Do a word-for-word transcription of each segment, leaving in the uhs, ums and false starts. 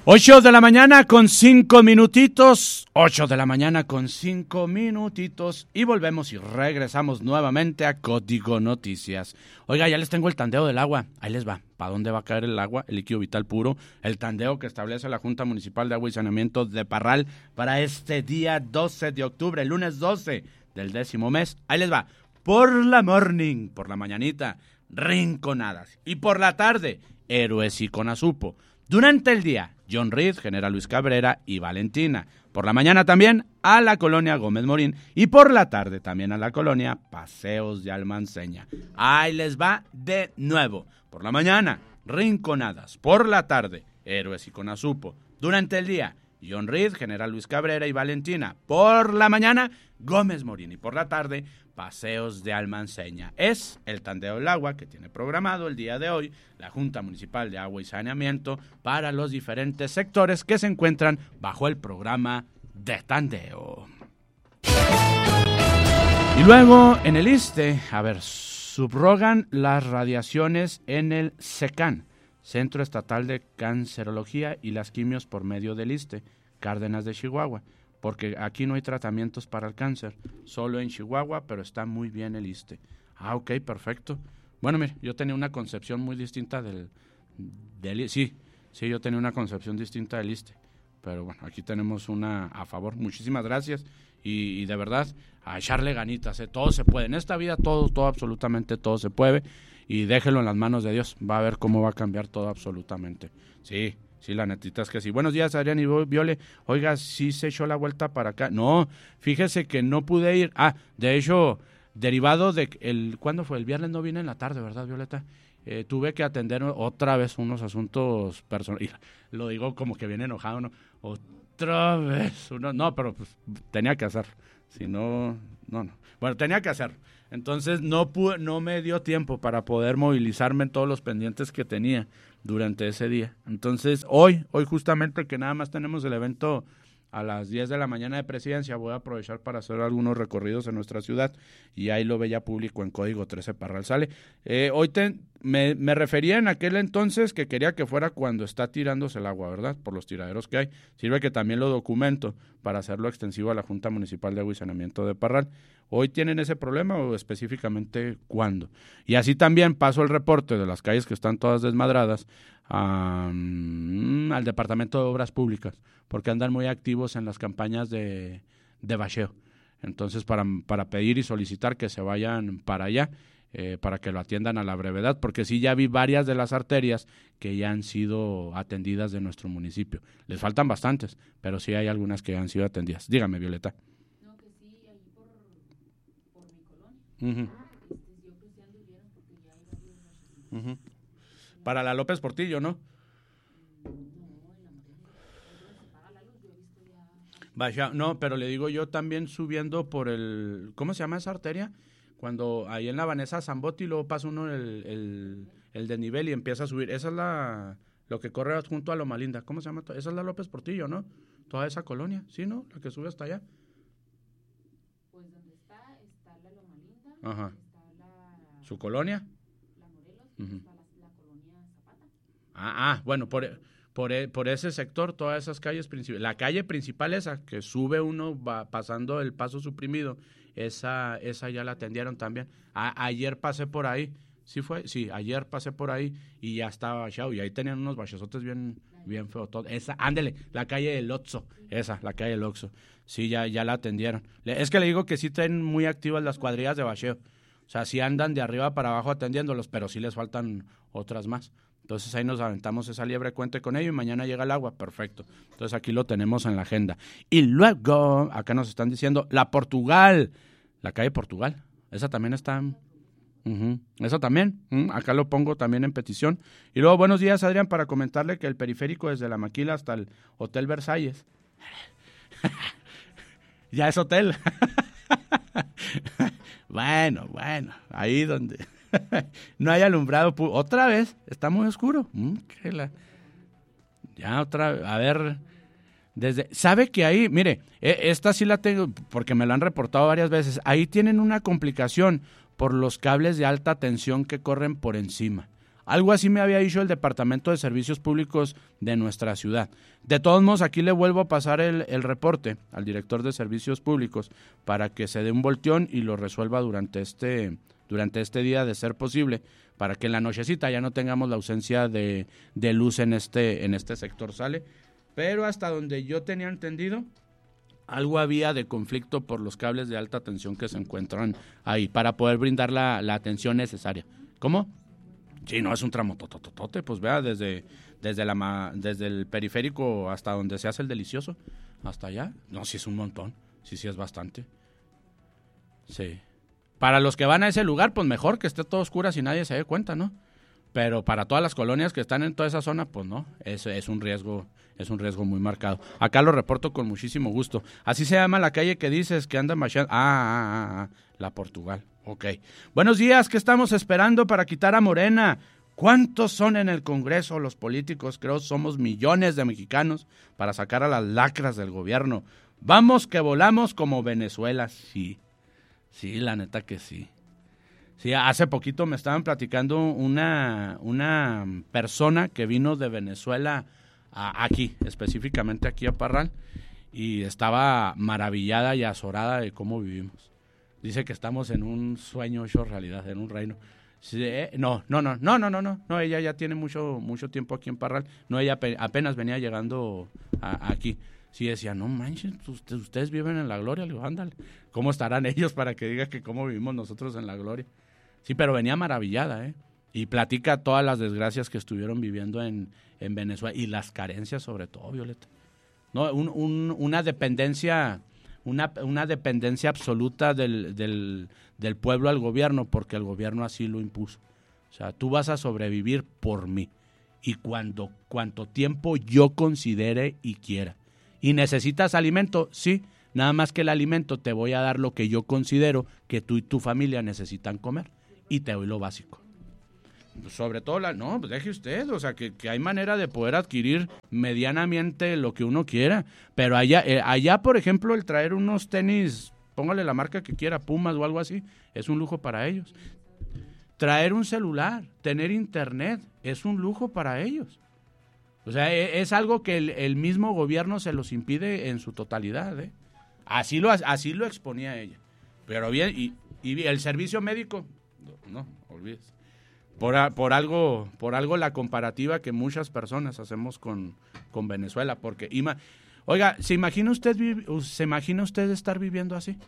Ocho de la mañana con cinco minutitos, ocho de la mañana con cinco minutitos y volvemos y regresamos nuevamente a Código Noticias. Oiga, ya les tengo el tandeo del agua, ahí les va, ¿para dónde va a caer el agua? El líquido vital puro, el tandeo que establece la Junta Municipal de Agua y Saneamiento de Parral para este día doce de octubre, el lunes doce del décimo mes, ahí les va, por la morning, por la mañanita, Rinconadas y por la tarde, Héroes y Conazupo. Durante el día, John Reed, General Luis Cabrera y Valentina. Por la mañana también a la colonia Gómez Morín y por la tarde también a la colonia Paseos de Almanseña. Ahí les va de nuevo. Por la mañana, Rinconadas. Por la tarde, Héroes y Conazupo. Durante el día, John Reed, General Luis Cabrera y Valentina. Por la mañana, Gómez Morín y por la tarde, Paseos de Almanseña. Es el tandeo del agua que tiene programado el día de hoy la Junta Municipal de Agua y Saneamiento para los diferentes sectores que se encuentran bajo el programa de tandeo. Y luego en el ISSSTE, a ver, subrogan las radiaciones en el SECAN, Centro Estatal de Cancerología y las quimios por medio del ISSSTE, Cárdenas de Chihuahua. Porque aquí no hay tratamientos para el cáncer, solo en Chihuahua, pero está muy bien el ISSSTE. Ah, ok, perfecto. Bueno, mire, yo tenía una concepción muy distinta del, del sí, sí, yo tenía una concepción distinta del ISSSTE, pero bueno, aquí tenemos una a favor. Muchísimas gracias y, y de verdad, a echarle ganitas, ¿eh? Todo se puede, en esta vida todo, todo, absolutamente todo se puede y déjelo en las manos de Dios, va a ver cómo va a cambiar todo absolutamente, sí. Sí, la netita es que sí. Buenos días, Adrián y Viole. Oiga, ¿sí se echó la vuelta para acá? No, fíjese que no pude ir. Ah, de hecho, derivado de el ¿cuándo fue? El viernes no vine en la tarde, ¿verdad, Violeta? Eh, tuve que atender otra vez unos asuntos personales. Lo digo como que viene enojado, ¿no? Otra vez. Uno, no, pero pues tenía que hacerlo. Si no, no, no. Bueno, tenía que hacerlo. Entonces no pude, no me dio tiempo para poder movilizarme en todos los pendientes que tenía durante ese día. Entonces hoy, hoy justamente que nada más tenemos el evento a las diez de la mañana de Presidencia, voy a aprovechar para hacer algunos recorridos en nuestra ciudad y ahí lo ve ya público en Código trece Parral Sale. Eh, hoy te, me, me refería en aquel entonces que quería que fuera cuando está tirándose el agua, ¿verdad? Por los tiraderos que hay. Sirve que también lo documento para hacerlo extensivo a la Junta Municipal de Agua y Saneamiento de Parral. ¿Hoy tienen ese problema o específicamente cuándo? Y así también paso el reporte de las calles que están todas desmadradas um, al Departamento de Obras Públicas, porque andan muy activos en las campañas de, de bacheo. Entonces, para, para pedir y solicitar que se vayan para allá, eh, para que lo atiendan a la brevedad, porque sí ya vi varias de las arterias que ya han sido atendidas de nuestro municipio. Les faltan bastantes, pero sí hay algunas que han sido atendidas. Dígame, Violeta. No, que sí, ahí por, por mi colonia. Uh-huh. Este, yo creo que sí anduvieron porque ya hay varios Uh-huh. Para la López Portillo, ¿no? Vaya, no, pero le digo yo también subiendo por el, ¿cómo se llama esa arteria? Cuando ahí en la Vanessa Zambotti luego pasa uno el, el, el desnivel y empieza a subir. Esa es la, lo que corre junto a Loma Linda. ¿Cómo se llama? Esa es la López Portillo, ¿no? Toda esa colonia, ¿sí, no? La que sube hasta allá. Pues donde está, está la Loma Linda, Ajá. está la... ¿Su colonia? La Morelos, Uh-huh. está la, la colonia Zapata. Ah, ah, bueno, por... Por, por ese sector, todas esas calles principales, la calle principal esa, que sube uno va pasando el paso suprimido, esa esa ya la atendieron también. A, ayer pasé por ahí, ¿sí fue? Sí, ayer pasé por ahí y ya estaba bachado, y ahí tenían unos bachazotes bien, bien feos. Todo. Esa, ándele, la calle del Oxxo, esa, la calle del Oxxo, sí, ya, ya la atendieron. Le, es que le digo que sí traen muy activas las cuadrillas de bacheo, o sea, sí andan de arriba para abajo atendiéndolos, pero sí les faltan otras más. Entonces ahí nos aventamos esa liebre, cuente con ello y mañana llega el agua, perfecto. Entonces aquí lo tenemos en la agenda. Y luego, acá nos están diciendo, la Portugal, la calle Portugal, esa también está, uh-huh. Esa también, uh-huh. Acá lo pongo también en petición. Y luego, buenos días, Adrián, para comentarle que el periférico desde la Maquila hasta el Hotel Versalles, ya es hotel. Bueno, bueno, ahí donde... no hay alumbrado, pu- otra vez, está muy oscuro. Mm, que la... Ya otra vez, a ver, desde, sabe que ahí, mire, esta sí la tengo porque me la han reportado varias veces, ahí tienen una complicación por los cables de alta tensión que corren por encima. Algo así me había dicho el Departamento de Servicios Públicos de nuestra ciudad. De todos modos, aquí le vuelvo a pasar el, el reporte al director de Servicios Públicos para que se dé un volteón y lo resuelva durante este, durante este día, de ser posible, para que en la nochecita ya no tengamos la ausencia de, de luz en este, en este sector, ¿sale? Pero hasta donde yo tenía entendido, algo había de conflicto por los cables de alta tensión que se encuentran ahí para poder brindar la, la atención necesaria. ¿Cómo? Sí, no, es un tramo totototote, pues vea, desde, desde, la, desde el periférico hasta donde se hace el delicioso, hasta allá. No, sí es un montón, sí, sí es bastante. Sí. Para los que van a ese lugar, pues mejor que esté todo oscuro y nadie se dé cuenta, ¿no? Pero para todas las colonias que están en toda esa zona, pues no, es, es un riesgo, es un riesgo muy marcado. Acá lo reporto con muchísimo gusto. Así se llama la calle que dices que anda marchando. Ah, ah, ah, ah, la Portugal. Ok. Buenos días, ¿qué estamos esperando para quitar a Morena? ¿Cuántos son en el Congreso los políticos? Creo somos millones de mexicanos para sacar a las lacras del gobierno. Vamos que volamos como Venezuela. Sí, sí, la neta que sí. Sí, hace poquito me estaban platicando una, una persona que vino de Venezuela a, aquí, específicamente aquí a Parral, y estaba maravillada y azorada de cómo vivimos. Dice que estamos en un sueño hecho realidad, en un reino. Sí, eh, no, no, no, no, no, no, no, no, ella ya tiene mucho, mucho tiempo aquí en Parral. No, ella apenas venía llegando a, a aquí. Sí, decía, no manches, ustedes, ustedes viven en la gloria. Le digo, ándale, ¿cómo estarán ellos para que digan que cómo vivimos nosotros en la gloria? Sí, pero venía maravillada, ¿eh? Y platica todas las desgracias que estuvieron viviendo en, en Venezuela y las carencias sobre todo, Violeta. No, un, un, una dependencia, una, una dependencia absoluta del, del, del pueblo al gobierno, porque el gobierno así lo impuso. O sea, tú vas a sobrevivir por mí y cuando cuanto tiempo yo considere y quiera. ¿Y necesitas alimento? Sí, nada más que el alimento te voy a dar lo que yo considero que tú y tu familia necesitan comer. Y te doy lo básico. Sobre todo, la no, pues deje usted, o sea, que, que hay manera de poder adquirir medianamente lo que uno quiera. Pero allá, eh, allá, por ejemplo, el traer unos tenis, póngale la marca que quiera, Pumas o algo así, es un lujo para ellos. Traer un celular, tener internet, es un lujo para ellos. O sea, es, es algo que el, el mismo gobierno se los impide en su totalidad, ¿eh? Así lo, así lo exponía ella. Pero bien, y, y el servicio médico... No, olvides. Por, a, por algo, por algo la comparativa que muchas personas hacemos con, con Venezuela, porque ima, oiga, ¿se imagina usted se imagina usted estar viviendo así?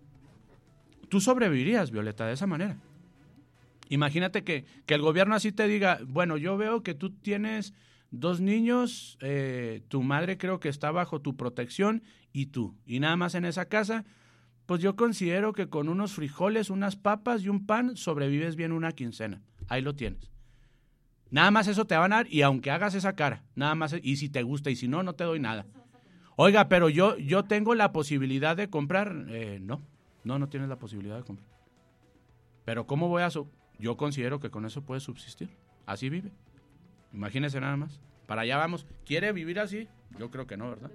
Tú sobrevivirías, Violeta, de esa manera. Imagínate que, que el gobierno así te diga, bueno, yo veo que tú tienes dos niños, eh, tu madre creo que está bajo tu protección y tú, y nada más en esa casa. Pues yo considero que con unos frijoles, unas papas y un pan sobrevives bien una quincena. Ahí lo tienes. Nada más eso te van a dar y aunque hagas esa cara, nada más, y si te gusta y si no, no te doy nada. Oiga, pero yo, yo tengo la posibilidad de comprar. Eh, no, no, no tienes la posibilidad de comprar. Pero ¿cómo voy a...? Su- yo considero que con eso puedes subsistir. Así vive. Imagínese nada más. Para allá vamos. ¿Quiere vivir así? Yo creo que no, ¿verdad?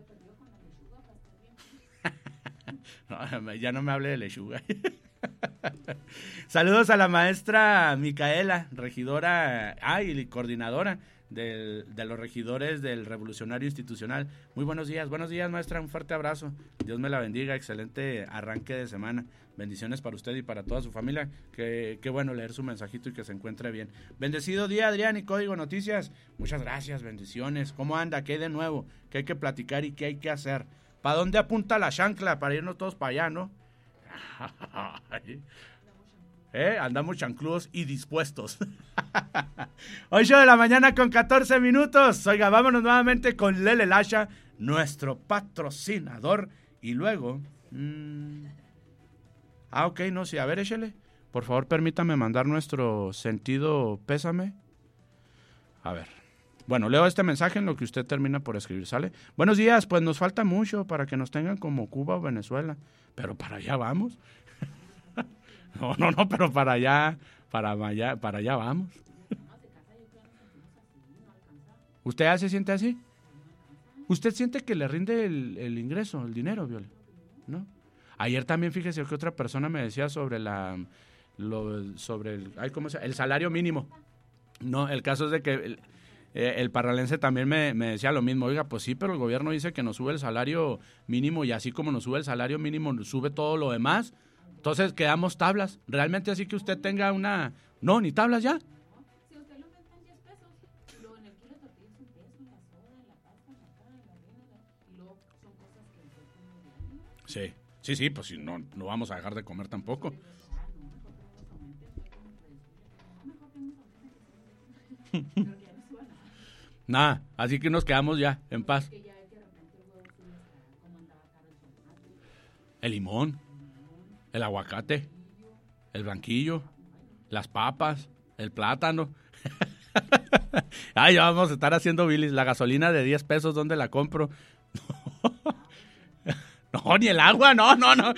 No, ya no me hable de lechuga. Saludos a la maestra Micaela, regidora, ah, y coordinadora del, de los regidores del Revolucionario Institucional. Muy buenos días, buenos días maestra, un fuerte abrazo. Dios me la bendiga, excelente arranque de semana. Bendiciones para usted y para toda su familia. Qué, qué bueno leer su mensajito y que se encuentre bien. Bendecido día, Adrián y Código Noticias. Muchas gracias, bendiciones. ¿Cómo anda? ¿Qué hay de nuevo? ¿Qué hay que platicar y qué hay que hacer? ¿Para dónde apunta la chancla? Para irnos todos para allá, ¿no? ¿Eh? Andamos chancludos y dispuestos. ocho de la mañana con catorce minutos. Oiga, vámonos nuevamente con Lele Lasha, nuestro patrocinador. Y luego... Mmm... Ah, ok, no, sí. A ver, échale. Por favor, permítame mandar nuestro sentido pésame. A ver. Bueno, leo este mensaje en lo que usted termina por escribir, ¿sale? Buenos días, pues nos falta mucho para que nos tengan como Cuba o Venezuela, pero para allá vamos. no, no, no, pero para allá, para allá, para allá vamos. ¿Usted ya se siente así? ¿Usted siente que le rinde el, el ingreso, el dinero, Viola? ¿No? Ayer también fíjese que otra persona me decía sobre la, lo, sobre el, ay, ¿cómo se llama? El salario mínimo. No, el caso es de que el, eh, el parralense también me, me decía lo mismo. Oiga, pues sí, pero el gobierno dice que nos sube el salario mínimo y así como nos sube el salario mínimo, nos sube todo lo demás. Entonces quedamos tablas. Realmente así que usted tenga una... No, ni tablas ya. Si usted lo mete en diez pesos, luego en el kilo de tortillas un peso, en la soda, en la pasta, en la carne, en la harina, y luego son cosas que usted come diario. Sí, sí, sí, pues si no, no vamos a dejar de comer tampoco. Nada, así que nos quedamos ya en paz. El limón, el aguacate, el blanquillo, las papas, el plátano. Ay, ya vamos a estar haciendo bilis. La gasolina de diez pesos, ¿dónde la compro? No, ni el agua, no, no, no.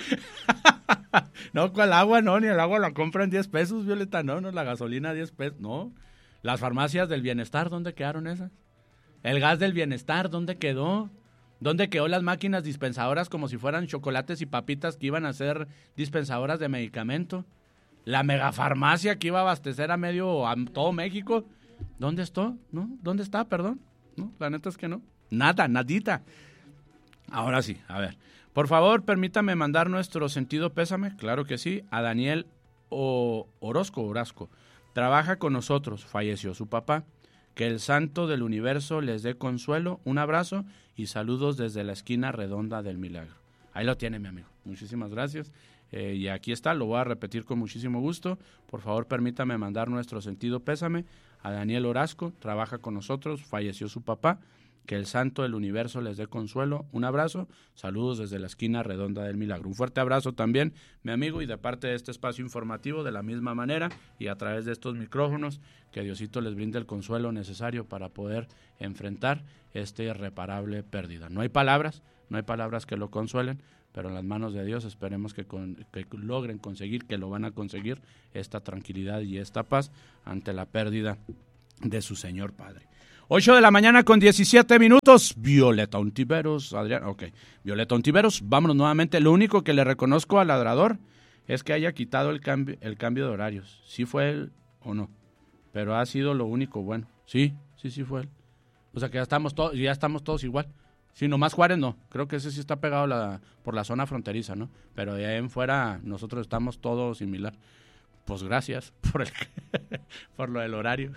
No, ¿cuál agua? No, ni el agua la compro en diez pesos, Violeta. No, no, la gasolina diez pesos, no. Las farmacias del bienestar, ¿dónde quedaron esas? El gas del bienestar, ¿dónde quedó? ¿Dónde quedó las máquinas dispensadoras como si fueran chocolates y papitas que iban a ser dispensadoras de medicamento? La megafarmacia que iba a abastecer a medio, a todo México. ¿Dónde está? ¿No? ¿Dónde está? Perdón. No, la neta es que no. Nada, nadita. Ahora sí, a ver. Por favor, permítame mandar nuestro sentido pésame, claro que sí, a Daniel o Orozco, Orozco. Trabaja con nosotros, falleció su papá. Que el santo del universo les dé consuelo, un abrazo y saludos desde la esquina redonda del Milagro. Ahí lo tiene, mi amigo. Muchísimas gracias. Eh, y aquí está, lo voy a repetir con muchísimo gusto. Por favor, permítame mandar nuestro sentido pésame a Daniel Orozco, trabaja con nosotros, falleció su papá. Que el santo del universo les dé consuelo, un abrazo, saludos desde la esquina redonda del Milagro. Un fuerte abrazo también, mi amigo, y de parte de este espacio informativo, de la misma manera, y a través de estos micrófonos, que Diosito les brinde el consuelo necesario para poder enfrentar esta irreparable pérdida. No hay palabras, no hay palabras que lo consuelen, pero en las manos de Dios esperemos que, con, que logren conseguir, que lo van a conseguir, esta tranquilidad y esta paz ante la pérdida de su Señor Padre. ocho de la mañana con diecisiete minutos, Violeta Ontiveros, Adrián, ok, Violeta Ontiveros, vámonos nuevamente. Lo único que le reconozco al ladrador es que haya quitado el cambio, el cambio de horarios. ¿Sí fue él o no? Pero ha sido lo único bueno. Sí, sí, sí fue él. O sea que ya estamos todos, ya estamos todos igual. Sí, nomás Juárez no, creo que ese sí está pegado la, por la zona fronteriza, ¿no? Pero de ahí en fuera nosotros estamos todos similar. Pues gracias por, el, por lo del horario.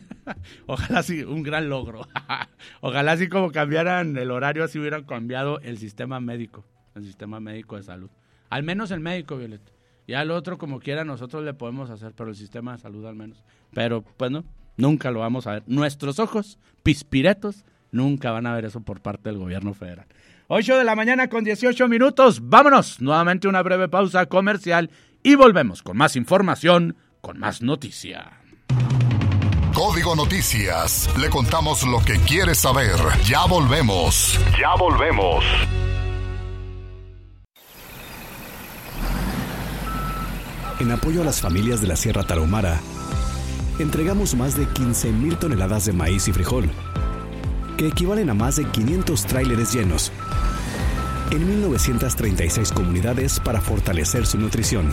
Ojalá sí, un gran logro. Ojalá sí como cambiaran el horario, así hubieran cambiado el sistema médico, el sistema médico de salud. Al menos el médico, Violeta. Ya el otro como quiera nosotros le podemos hacer, pero el sistema de salud al menos. Pero pues no, nunca lo vamos a ver. Nuestros ojos pispiretos nunca van a ver eso por parte del gobierno federal. ocho de la mañana con dieciocho minutos. Vámonos, nuevamente una breve pausa comercial y volvemos con más información, con más noticia. Código Noticias. Le contamos lo que quieres saber. Ya volvemos. Ya volvemos. En apoyo a las familias de la Sierra Tarahumara, entregamos más de quince mil toneladas de maíz y frijol, que equivalen a más de quinientos tráileres llenos, en mil novecientas treinta y seis comunidades para fortalecer su nutrición.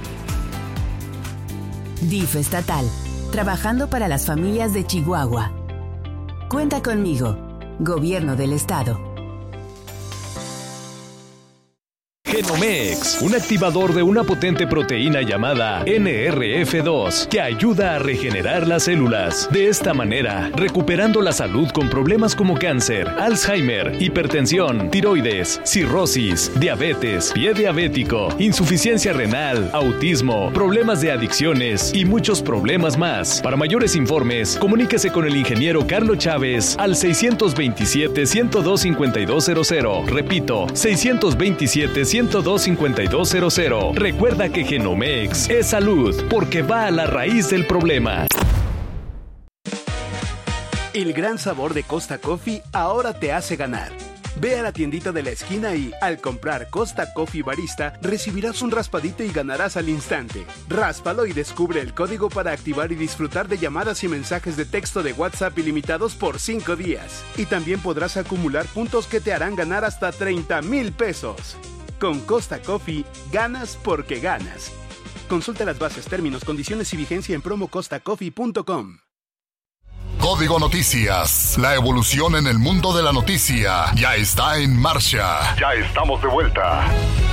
D I F estatal, trabajando para las familias de Chihuahua. Cuenta conmigo, Gobierno del Estado. Genomex, un activador de una potente proteína llamada N R F dos que ayuda a regenerar las células. De esta manera, recuperando la salud con problemas como cáncer, Alzheimer, hipertensión, tiroides, cirrosis, diabetes, pie diabético, insuficiencia renal, autismo, problemas de adicciones y muchos problemas más. Para mayores informes, comuníquese con el ingeniero Carlos Chávez al seiscientos veintisiete, ciento dos, cincuenta y dos cero cero. Repito, seiscientos veintisiete, ciento dos, cincuenta y dos cero cero. Recuerda que Genomex es salud porque va a la raíz del problema. El gran sabor de Costa Coffee ahora te hace ganar. Ve a la tiendita de la esquina y, al comprar Costa Coffee Barista, recibirás un raspadito y ganarás al instante. Ráspalo y descubre el código para activar y disfrutar de llamadas y mensajes de texto de WhatsApp ilimitados por cinco días. Y también podrás acumular puntos que te harán ganar hasta treinta mil pesos. Con Costa Coffee, ganas porque ganas. Consulta las bases, términos, condiciones y vigencia en promo costa coffee punto com. Código Noticias, la evolución en el mundo de la noticia ya está en marcha. Ya estamos de vuelta.